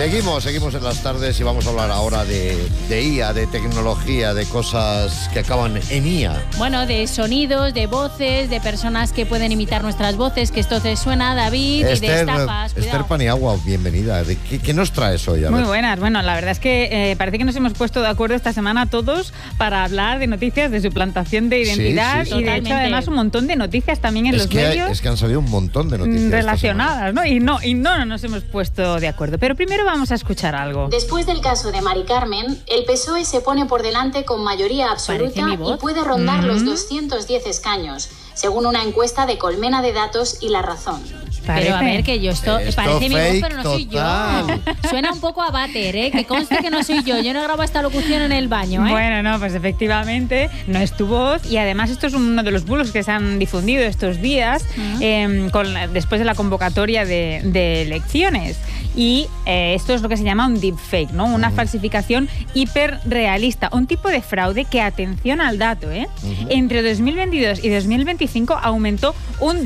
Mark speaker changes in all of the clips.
Speaker 1: Seguimos en las tardes y vamos a hablar ahora de IA, de tecnología, de cosas que acaban en IA.
Speaker 2: Bueno, de sonidos, de voces, de personas que pueden imitar nuestras voces, que esto te suena, David, y de estafas.
Speaker 1: Esther Paniagua, bienvenida. ¿Qué nos traes hoy?
Speaker 3: Muy buenas. Bueno, la verdad es que parece que nos hemos puesto de acuerdo esta semana todos para hablar de noticias de suplantación de identidad y de hecho además un montón de noticias también en los medios.
Speaker 1: Es que han salido un montón de noticias
Speaker 3: relacionadas, ¿no? Y no nos hemos puesto de acuerdo. Pero primero vamos a escuchar algo.
Speaker 4: Después del caso de Mari Carmen, el PSOE se pone por delante con mayoría absoluta y puede rondar los 210 escaños, según una encuesta de Colmena de Datos y La Razón.
Speaker 2: Pero a ver, que yo parece mi voz, pero no soy
Speaker 1: total.
Speaker 2: yo. Suena un poco a váter, ¿eh? Que conste que no soy yo. Yo no grabo esta locución en el baño, ¿eh?
Speaker 3: Bueno, no, pues efectivamente no es tu voz. Y además esto es uno de los bulos que se han difundido estos días después de la convocatoria de elecciones. Y esto es lo que se llama un deepfake, ¿no? Una falsificación hiperrealista. Un tipo de fraude que, atención al dato, entre 2022 y 2025 aumentó un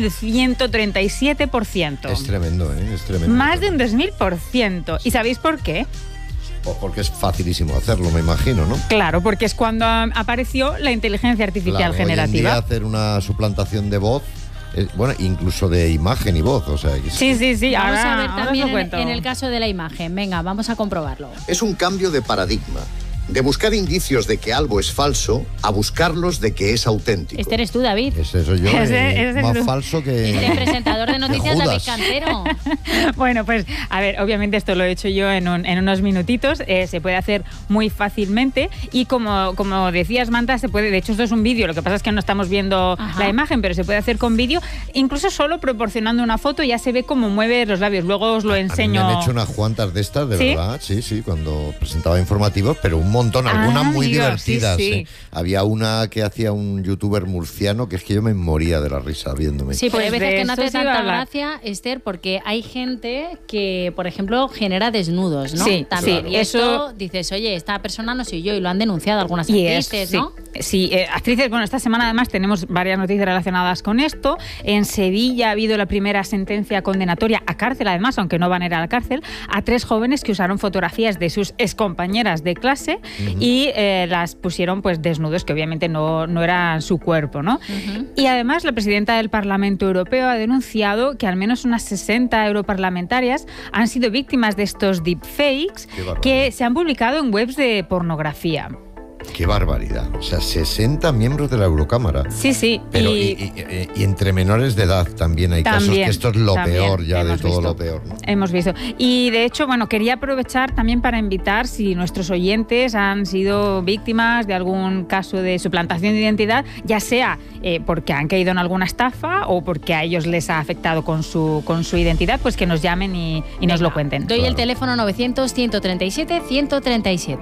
Speaker 3: 2.137%.
Speaker 1: Es tremendo, es tremendo.
Speaker 3: Más de un 2.000%. ¿Y sabéis por qué?
Speaker 1: Porque es facilísimo hacerlo, me imagino, ¿no?
Speaker 3: Claro, porque es cuando apareció la inteligencia artificial generativa.
Speaker 1: Hoy en día hacer una suplantación de voz, bueno, incluso de imagen y voz, o sea...
Speaker 3: Sí.
Speaker 2: Vamos a ver también en el caso de la imagen. Venga, vamos a comprobarlo.
Speaker 5: Es un cambio de paradigma. De buscar indicios de que algo es falso a buscarlos de que es auténtico.
Speaker 2: Este eres tú, David.
Speaker 1: Ese soy yo, más falso que...
Speaker 2: El presentador de noticias, David Cantero.
Speaker 3: Bueno, pues, a ver, obviamente esto lo he hecho yo en unos minutitos. Se puede hacer muy fácilmente y como decías, Manta, se puede... De hecho, esto es un vídeo, lo que pasa es que no estamos viendo la imagen, pero se puede hacer con vídeo. Incluso solo proporcionando una foto ya se ve cómo mueve los labios. Luego os lo enseño.
Speaker 1: A mí me han hecho unas cuantas de estas, de verdad. Sí, cuando presentaba informativos, pero un montón, algunas muy divertidas. Sí. Había una que hacía un youtuber murciano que es que yo me moría de la risa viéndome.
Speaker 2: Sí, pero hay veces que no hace tanta gracia, Esther, porque hay gente que, por ejemplo, genera desnudos, ¿no?
Speaker 3: Sí,
Speaker 2: también.
Speaker 3: Claro.
Speaker 2: Y eso dices, oye, esta persona no soy yo, y lo han denunciado algunas actrices, ¿no?
Speaker 3: Sí, actrices. Bueno, esta semana además tenemos varias noticias relacionadas con esto. En Sevilla ha habido la primera sentencia condenatoria a cárcel, además, aunque no van a ir a la cárcel, a 3 jóvenes que usaron fotografías de sus excompañeras de clase y las pusieron pues desnudos, que obviamente no era su cuerpo, ¿no? Y además la presidenta del Parlamento Europeo ha denunciado que al menos unas 60 europarlamentarias han sido víctimas de estos deepfakes que se han publicado en webs de pornografía.
Speaker 1: ¡Qué barbaridad! O sea, 60 miembros de la Eurocámara.
Speaker 3: Sí.
Speaker 1: Pero y entre menores de edad también hay casos, que esto es lo peor ya de todo lo peor, ¿no?
Speaker 3: Hemos visto. Y de hecho, bueno, quería aprovechar también para invitar, si nuestros oyentes han sido víctimas de algún caso de suplantación de identidad, ya sea porque han caído en alguna estafa o porque a ellos les ha afectado con su identidad, pues que nos llamen y nos lo cuenten.
Speaker 2: Doy el teléfono 900-137-137.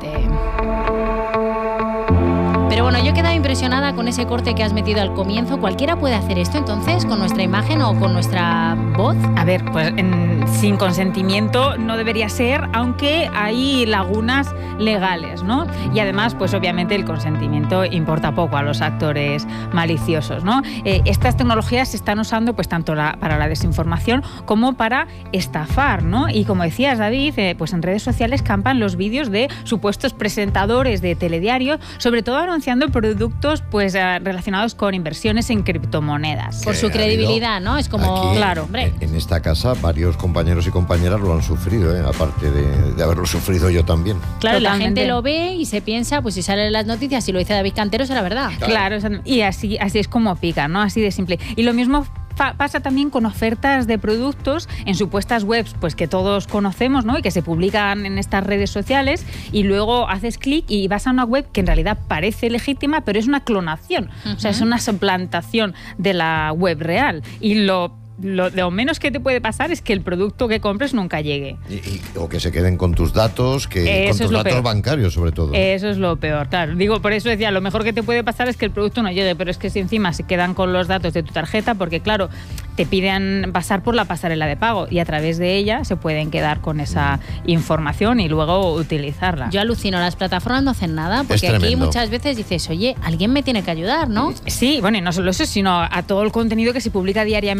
Speaker 2: Pero bueno, yo he quedado impresionada con ese corte que has metido al comienzo. ¿Cualquiera puede hacer esto entonces con nuestra imagen o con nuestra voz?
Speaker 3: A ver, pues sin consentimiento no debería ser, aunque hay lagunas legales, ¿no? Y además, pues obviamente el consentimiento importa poco a los actores maliciosos, ¿no? Estas tecnologías se están usando pues tanto para la desinformación como para estafar, ¿no? Y como decías, David, pues en redes sociales campan los vídeos de supuestos presentadores de telediario, sobre todo anunciando productos pues relacionados con inversiones en criptomonedas.
Speaker 2: Por su credibilidad, ¿no? Es como...
Speaker 1: Aquí,
Speaker 2: claro, hombre.
Speaker 1: En esta casa varios compañeros y compañeras lo han sufrido, aparte de haberlo sufrido yo también.
Speaker 2: Claro, la gente lo ve y se piensa, pues si salen las noticias y lo dice David Cantero, será verdad.
Speaker 3: Claro, y así es como pica, ¿no? Así de simple. Y lo mismo pasa también con ofertas de productos en supuestas webs pues que todos conocemos, ¿no? Y que se publican en estas redes sociales y luego haces clic y vas a una web que en realidad parece legítima, pero es una clonación. O sea, es una suplantación de la web real. Y lo menos que te puede pasar es que el producto que compres nunca llegue.
Speaker 1: O que se queden con tus datos, con tus datos bancarios, sobre todo.
Speaker 3: Eso es lo peor, claro. Digo, por eso decía, lo mejor que te puede pasar es que el producto no llegue, pero es que si encima se quedan con los datos de tu tarjeta, porque claro, te piden pasar por la pasarela de pago y a través de ella se pueden quedar con esa información y luego utilizarla.
Speaker 2: Yo alucino, las plataformas no hacen nada, porque aquí muchas veces dices, oye, alguien me tiene que ayudar, ¿no?
Speaker 3: Sí, bueno, y no solo eso, sino a todo el contenido que se publica diariamente, que es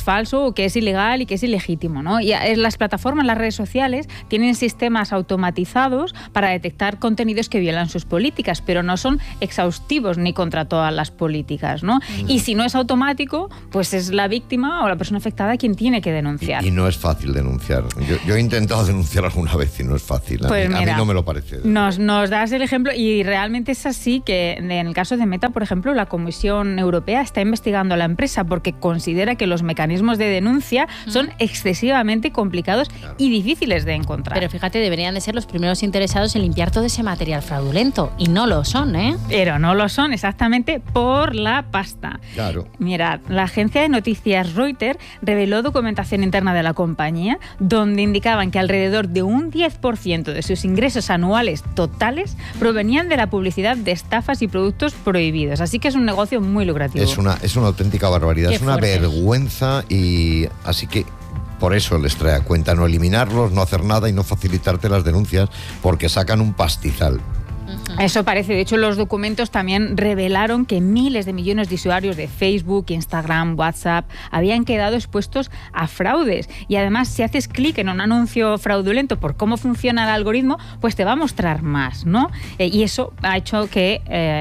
Speaker 3: falso o que es ilegal y que es ilegítimo, ¿no? Y las plataformas, las redes sociales, tienen sistemas automatizados para detectar contenidos que violan sus políticas, pero no son exhaustivos ni contra todas las políticas, ¿no? Y si no es automático, pues es la víctima o la persona afectada quien tiene que denunciar.
Speaker 1: Y no es fácil denunciar. Yo he intentado denunciar alguna vez y no es fácil.
Speaker 3: Pues
Speaker 1: a mí no me lo parece.
Speaker 3: Nos das el ejemplo y realmente es así que en el caso de Meta, por ejemplo, la Comisión Europea está investigando a la empresa porque considera que los mecanismos de denuncia son excesivamente complicados y difíciles de encontrar.
Speaker 2: Pero fíjate, deberían de ser los primeros interesados en limpiar todo ese material fraudulento y no lo son, ¿eh?
Speaker 3: Pero no lo son exactamente por la pasta.
Speaker 1: Claro.
Speaker 3: Mira, la agencia de noticias Reuters reveló documentación interna de la compañía donde indicaban que alrededor de un 10% de sus ingresos anuales totales provenían de la publicidad de estafas y productos prohibidos. Así que es un negocio muy lucrativo.
Speaker 1: Es una auténtica barbaridad, es una vergüenza y así que por eso les trae a cuenta no eliminarlos, no hacer nada y no facilitarte las denuncias porque sacan un pastizal.
Speaker 3: Eso parece. De hecho, los documentos también revelaron que miles de millones de usuarios de Facebook, Instagram, WhatsApp habían quedado expuestos a fraudes. Y además, si haces clic en un anuncio fraudulento por cómo funciona el algoritmo, pues te va a mostrar más, ¿no? Y eso ha hecho que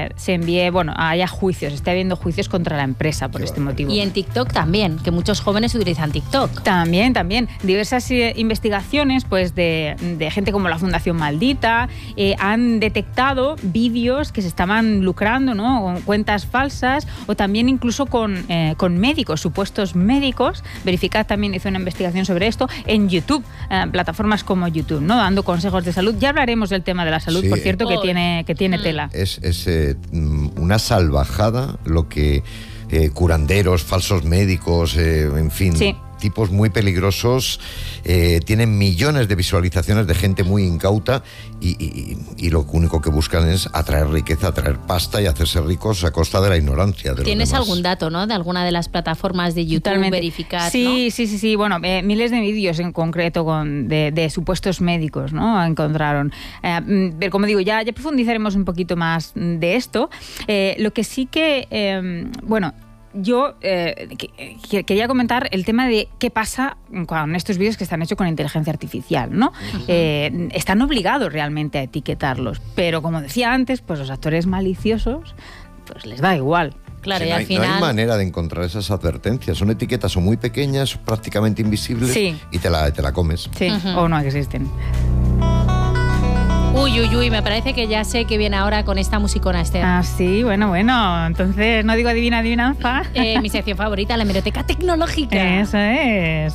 Speaker 3: haya juicios, esté habiendo juicios contra la empresa por este motivo.
Speaker 2: Y en TikTok también, que muchos jóvenes utilizan TikTok.
Speaker 3: También. Diversas investigaciones pues de gente como la Fundación Maldita han detectado vídeos que se estaban lucrando, ¿no? Con cuentas falsas o también incluso con médicos, supuestos médicos. Verificar también hizo una investigación sobre esto en YouTube, plataformas como YouTube, ¿no? Dando consejos de salud. Ya hablaremos del tema de la salud, sí, por cierto, que tiene tela.
Speaker 1: Es una salvajada lo que curanderos, falsos médicos, en fin... Sí. Tipos muy peligrosos, tienen millones de visualizaciones de gente muy incauta y lo único que buscan es atraer riqueza, atraer pasta y hacerse ricos a costa de la ignorancia de los
Speaker 2: ¿Tienes
Speaker 1: demás.
Speaker 2: Algún dato, ¿no? De alguna de las plataformas de YouTube. Totalmente. Verificar,
Speaker 3: sí,
Speaker 2: ¿no?
Speaker 3: Sí. Bueno, miles de vídeos en concreto de supuestos médicos, ¿no? Encontraron. Pero como digo, ya profundizaremos un poquito más de esto. Lo que sí que, yo quería comentar el tema de qué pasa con estos vídeos que están hechos con inteligencia artificial, ¿no? Están obligados realmente a etiquetarlos, pero como decía antes, pues los actores maliciosos, pues les da igual.
Speaker 2: Claro,
Speaker 1: sí,
Speaker 2: y al final...
Speaker 1: no hay manera de encontrar esas advertencias. Son etiquetas, son muy pequeñas, prácticamente invisibles, sí, y te la comes.
Speaker 3: Sí, o no existen.
Speaker 2: Uy, me parece que ya sé que viene ahora con esta musicona, Esther.
Speaker 3: Ah, sí, bueno, entonces no digo adivinanza.
Speaker 2: Mi sección favorita, la hemeroteca tecnológica.
Speaker 3: Eso es.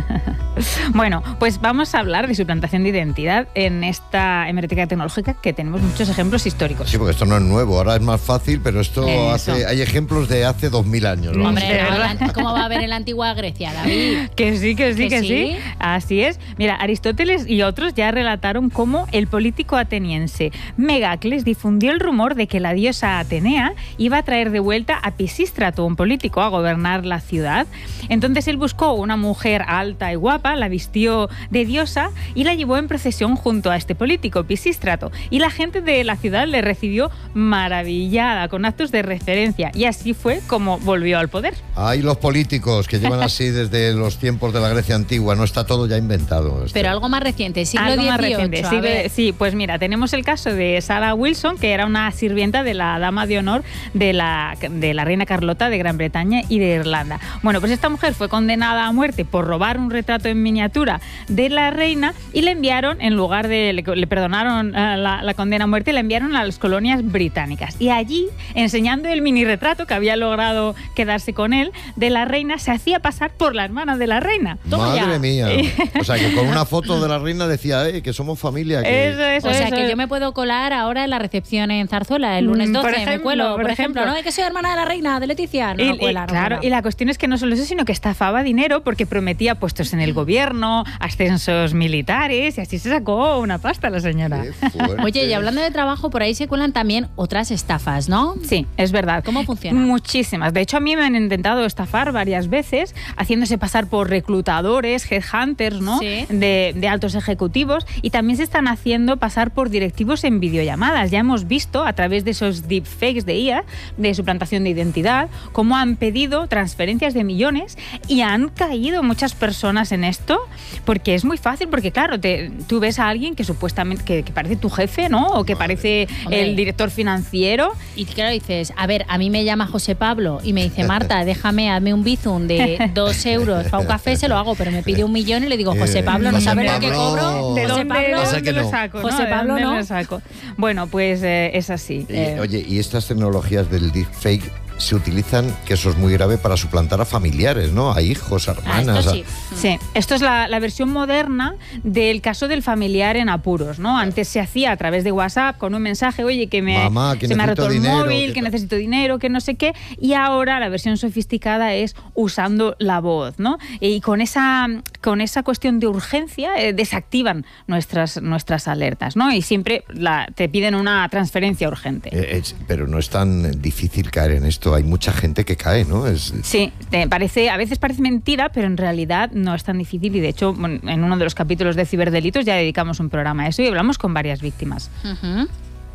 Speaker 3: Bueno, pues vamos a hablar de suplantación de identidad en esta hemeroteca tecnológica que tenemos muchos ejemplos históricos.
Speaker 1: Sí, porque esto no es nuevo, ahora es más fácil, pero esto hay ejemplos de hace 2000 años, ¿no?
Speaker 2: Hombre, ¿cómo va a haber en la antigua Grecia, David?
Speaker 3: Que sí. Así es. Mira, Aristóteles y otros ya relataron cómo el político ateniense Megacles difundió el rumor de que la diosa Atenea iba a traer de vuelta a Pisístrato, un político, a gobernar la ciudad. Entonces él buscó una mujer alta y guapa, la vistió de diosa y la llevó en procesión junto a este político, Pisístrato. Y la gente de la ciudad le recibió maravillada, con actos de referencia. Y así fue como volvió al poder.
Speaker 1: Ay, los políticos que llevan así desde los tiempos de la Grecia antigua, no está todo ya inventado.
Speaker 2: Pero algo más reciente, siglo XVIII.
Speaker 3: Sí, pues mira, tenemos el caso de Sarah Wilson, que era una sirvienta de la dama de honor de la reina Carlota de Gran Bretaña y de Irlanda. Bueno, pues esta mujer fue condenada a muerte por robar un retrato en miniatura de la reina y le enviaron, en lugar de... le perdonaron la condena a muerte, le enviaron a las colonias británicas. Y allí, enseñando el mini retrato que había logrado quedarse con él, de la reina, se hacía pasar por la hermana de la reina.
Speaker 1: Madre mía. O sea, que con una foto de la reina decía, que somos familia.
Speaker 2: Eso. O sea, que yo me puedo colar ahora en la recepción en Zarzuela, el lunes 12, me cuelo, por ejemplo, ¿no? Que soy hermana de la reina, de Leticia.
Speaker 3: Claro, y la cuestión es que no solo eso, sino que estafaba dinero porque prometía puestos en el gobierno, ascensos militares, y así se sacó una pasta la señora.
Speaker 2: Oye, y hablando de trabajo, por ahí se cuelan también otras estafas, ¿no?
Speaker 3: Sí, es verdad.
Speaker 2: ¿Cómo funciona?
Speaker 3: Muchísimas. De hecho, a mí me han intentado estafar varias veces, haciéndose pasar por reclutadores, headhunters, ¿no? Sí. De altos ejecutivos, y también se están haciendo pasar pasar por directivos en videollamadas. Ya hemos visto a través de esos deepfakes de IA, de suplantación de identidad, cómo han pedido transferencias de millones y han caído muchas personas en esto, porque es muy fácil, porque claro, tú ves a alguien que supuestamente que parece tu jefe, ¿no? O que parece el director financiero.
Speaker 2: Y claro, dices, a ver, a mí me llama José Pablo y me dice, Marta, hazme un bizum de 2 euros para un café, se lo hago, pero me pide 1 millón y le digo, José Pablo, ¿no sabes lo que cobro?
Speaker 3: ¿De dónde lo saco?
Speaker 2: José Pablo, ¿no?
Speaker 3: Bueno, pues es así.
Speaker 1: Oye, y estas tecnologías del deepfake se utilizan, que eso es muy grave, para suplantar a familiares, ¿no? A hijos, a hermanas.
Speaker 2: Esto sí.
Speaker 3: Sí, esto es la versión moderna del caso del familiar en apuros, ¿no? Antes se hacía a través de WhatsApp con un mensaje, oye,
Speaker 1: Mamá, que
Speaker 3: se me ha roto el móvil, que
Speaker 1: tal.
Speaker 3: necesito dinero, que no sé qué, y ahora la versión sofisticada es usando la voz, ¿no? Y con esa cuestión de urgencia desactivan nuestras alertas, ¿no? Y siempre te piden una transferencia urgente.
Speaker 1: Pero no es tan difícil caer en esto. Hay mucha gente que cae, ¿no?
Speaker 3: Sí, a veces parece mentira, pero en realidad no es tan difícil, y de hecho en uno de los capítulos de ciberdelitos ya dedicamos un programa a eso y hablamos con varias víctimas.
Speaker 2: Uh-huh.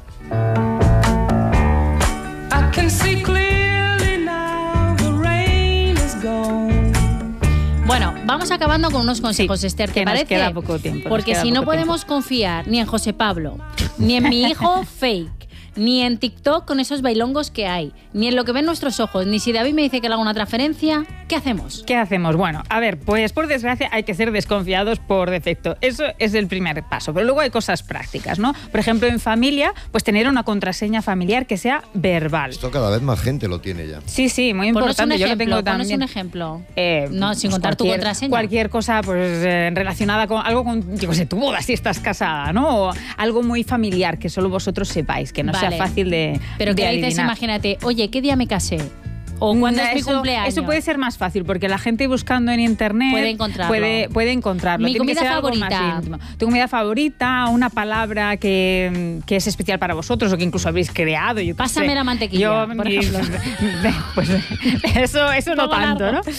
Speaker 2: Bueno, vamos acabando con unos consejos, Esther, ¿te parece?
Speaker 3: Nos queda poco tiempo.
Speaker 2: Porque si no podemos confiar ni en José Pablo, ni en mi hijo fake, ni en TikTok con esos bailongos que hay, ni en lo que ven nuestros ojos, ni si David me dice que le haga una transferencia, ¿qué hacemos?
Speaker 3: ¿Qué hacemos? Bueno, a ver, pues por desgracia hay que ser desconfiados por defecto. Eso es el primer paso, pero luego hay cosas prácticas, ¿no? Por ejemplo, en familia, pues tener una contraseña familiar que sea verbal.
Speaker 1: Esto cada vez más gente lo tiene ya.
Speaker 3: Sí, muy importante. Yo lo tengo también.
Speaker 2: Ponos un ejemplo.
Speaker 3: No,
Speaker 2: sin contar tu contraseña.
Speaker 3: Cualquier cosa pues relacionada con algo con, yo qué sé, tu boda si estás casada, ¿no? O algo muy familiar que solo vosotros sepáis, que no sea fácil de
Speaker 2: Pero que
Speaker 3: adivinar.
Speaker 2: dices, imagínate, oye, ¿qué día me casé? ¿O cuándo es mi cumpleaños?
Speaker 3: Eso puede ser más fácil, porque la gente buscando en internet puede encontrarlo.
Speaker 2: Mi comida favorita.
Speaker 3: Tu comida favorita, una palabra que es especial para vosotros o que incluso habéis creado.
Speaker 2: Pásame la mantequilla, por ejemplo.
Speaker 3: Pues eso no tanto, ¿no?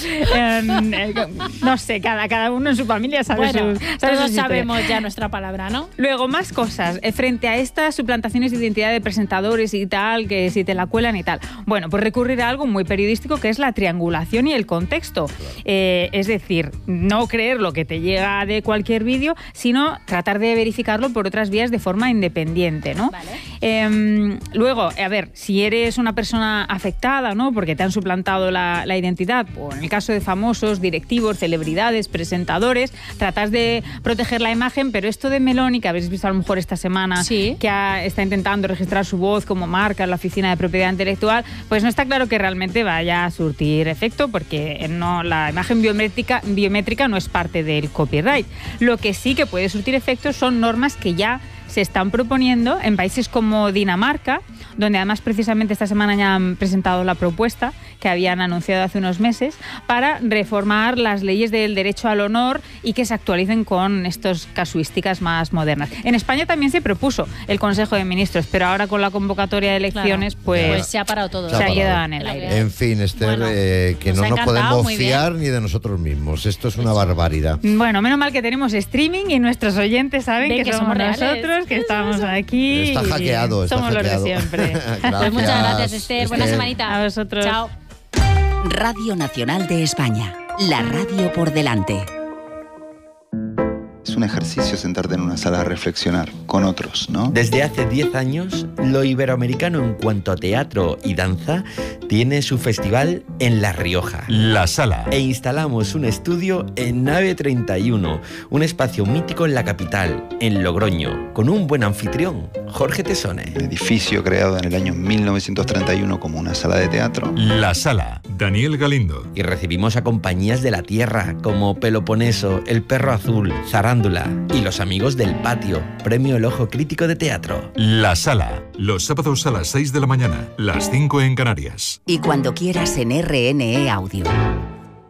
Speaker 3: No sé, cada uno en su familia sabe
Speaker 2: todos sabemos ya nuestra palabra, ¿no?
Speaker 3: Luego, más cosas. Frente a estas suplantaciones de identidad de presentadores y tal, que si te la cuelan y tal. Bueno, pues recurrir a algo muy periodístico, que es la triangulación y el contexto. Es decir, no creer lo que te llega de cualquier vídeo, sino tratar de verificarlo por otras vías de forma independiente, ¿no?
Speaker 2: Vale.
Speaker 3: Luego, a ver, si eres una persona afectada, ¿no? Porque te han suplantado la identidad, o en el caso de famosos, directivos, celebridades, presentadores, tratas de proteger la imagen, pero esto de Meloni, que habéis visto a lo mejor esta semana,
Speaker 2: sí,
Speaker 3: que está intentando registrar su voz como marca en la Oficina de Propiedad Intelectual, pues no está claro que realmente vaya a surtir efecto, porque la imagen biométrica no es parte del copyright. Lo que sí que puede surtir efecto son normas que ya se están proponiendo en países como Dinamarca, donde además precisamente esta semana ya han presentado la propuesta que habían anunciado hace unos meses para reformar las leyes del derecho al honor y que se actualicen con estas casuísticas más modernas. En España también se propuso el Consejo de Ministros, pero ahora con la convocatoria de elecciones,
Speaker 2: claro,
Speaker 3: pues
Speaker 2: se ha parado todo.
Speaker 3: Se ha quedado en el aire.
Speaker 1: En fin, Esther, que no nos podemos fiar ni de nosotros mismos. Esto es una barbaridad.
Speaker 3: Bueno, menos mal que tenemos streaming y nuestros oyentes saben que somos nosotros, que estamos aquí.
Speaker 1: Está hackeado.
Speaker 3: Somos los de siempre.
Speaker 2: Pues muchas gracias, Esther. Buena semanita.
Speaker 3: A vosotros.
Speaker 2: Chao.
Speaker 6: Radio Nacional de España. La radio por delante.
Speaker 7: Es un ejercicio sentarte en una sala a reflexionar con otros, ¿no?
Speaker 8: Desde hace 10 años, lo iberoamericano en cuanto a teatro y danza tiene su festival en La Rioja.
Speaker 9: La Sala.
Speaker 8: E instalamos un estudio en Nave 31, un espacio mítico en la capital, en Logroño, con un buen anfitrión, Jorge Tesone.
Speaker 7: Un edificio creado en el año 1931 como una sala de teatro.
Speaker 9: La Sala. Daniel Galindo.
Speaker 8: Y recibimos a compañías de la tierra como Peloponeso, El Perro Azul, Zarándula y Los Amigos del Patio, Premio El Ojo Crítico de Teatro.
Speaker 9: La Sala. Los sábados a las 6 de la mañana, las 5 en Canarias.
Speaker 6: Y cuando quieras en RNE Audio.